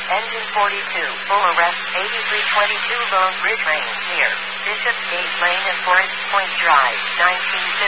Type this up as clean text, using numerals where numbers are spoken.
Engine 42, full arrest, 8322 Lone Bridge Range near Bishopsgate Lane and Forest Point Drive, 19